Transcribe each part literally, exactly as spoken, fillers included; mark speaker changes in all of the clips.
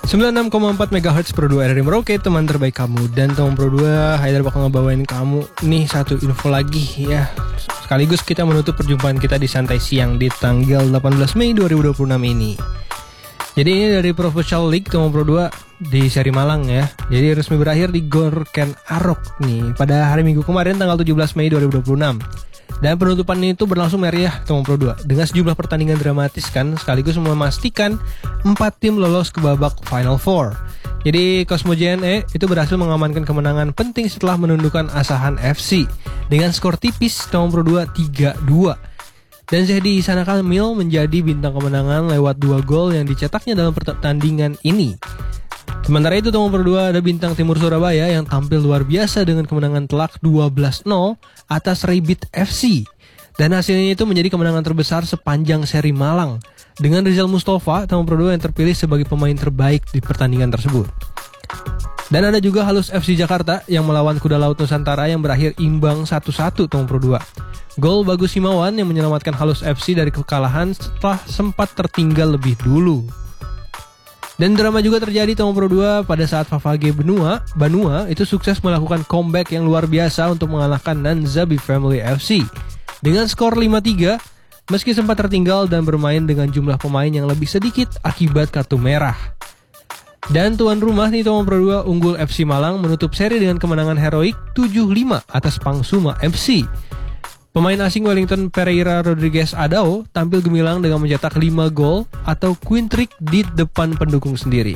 Speaker 1: sembilan puluh enam koma empat megahertz Pro dua R R I Merauke, teman terbaik kamu. Dan teman Pro dua, Haidar bakal ngebawain kamu nih satu info lagi ya. Sekaligus kita menutup perjumpaan kita di Santai Siang di tanggal delapan belas Mei dua ribu dua puluh enam ini. Jadi ini dari Professional League teman Pro dua di seri Malang ya. Jadi resmi berakhir di Gor Ken Arok nih pada hari Minggu kemarin tanggal tujuh belas Mei dua ribu dua puluh enam. Dan penutupan itu berlangsung meriah teman Pro dua dengan sejumlah pertandingan dramatis kan, sekaligus memastikan empat tim lolos ke babak Final Four. Jadi Cosmo J N E itu berhasil mengamankan kemenangan penting setelah menundukkan Asahan F C dengan skor tipis teman Pro dua tiga dua. Dan Zahdi Ihsan Kamil menjadi bintang kemenangan lewat dua gol yang dicetaknya dalam pertandingan ini. Sementara itu teman Pro dua ada bintang Timur Surabaya yang tampil luar biasa dengan kemenangan telak dua belas nol atas Rabbit F C. Dan hasilnya itu menjadi kemenangan terbesar sepanjang seri Malang dengan Rizal Mustafa teman Pro dua yang terpilih sebagai pemain terbaik di pertandingan tersebut. Dan ada juga Halus F C Jakarta yang melawan Kuda Laut Nusantara yang berakhir imbang satu satu teman Pro dua. Gol Bagus Himawan yang menyelamatkan Halus F C dari kekalahan setelah sempat tertinggal lebih dulu. Dan drama juga terjadi teman Pro dua pada saat Favage Benua, Banua itu sukses melakukan comeback yang luar biasa untuk mengalahkan Nanzabi Family F C. Dengan skor lima tiga, meski sempat tertinggal dan bermain dengan jumlah pemain yang lebih sedikit akibat kartu merah. Dan tuan rumah nih teman Pro dua Unggul F C Malang menutup seri dengan kemenangan heroik tujuh lima atas Pangsuma F C. Pemain asing Wellington Pereira Rodriguez Adao tampil gemilang dengan mencetak lima gol atau queen trick di depan pendukung sendiri.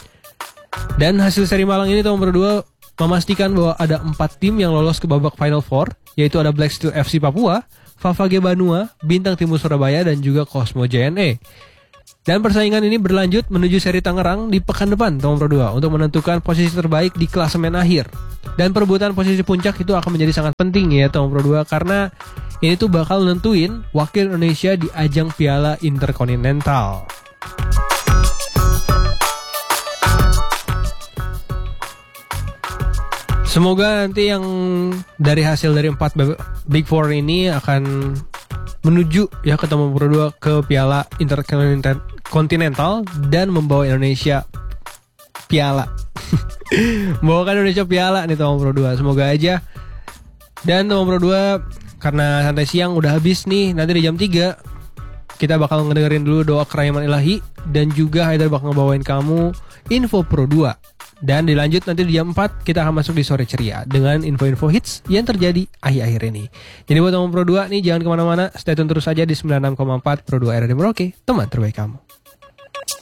Speaker 1: Dan hasil seri Malang ini teman Pro dua memastikan bahwa ada empat tim yang lolos ke babak Final Four, yaitu ada Black Steel F C Papua, Favage Banua, Bintang Timur Surabaya, dan juga Cosmo J N E. Dan persaingan ini berlanjut menuju seri Tangerang di pekan depan teman Pro dua untuk menentukan posisi terbaik di klasemen akhir. Dan perebutan posisi puncak itu akan menjadi sangat penting ya teman Pro dua karena ini tuh bakal nentuin wakil Indonesia di ajang Piala Interkontinental. Semoga nanti yang dari hasil dari empat Big Four ini akan menuju ya ke teman Pro dua ke Piala Interkontinental dan membawa Indonesia piala. Membawakan Indonesia piala nih teman Pro dua. Semoga aja. Dan teman Pro dua karena Santai Siang udah habis nih, nanti di jam tiga kita bakal ngedengerin dulu doa kerahiman ilahi dan juga Haidar bakal ngebawain kamu info Pro dua. Dan dilanjut nanti di jam empat kita akan masuk di sore ceria dengan info-info hits yang terjadi akhir-akhir ini. Jadi buat teman Pro dua nih jangan kemana-mana, stay tune terus aja di sembilan puluh enam koma empat Pro dua R R I Merauke, teman terbaik kamu.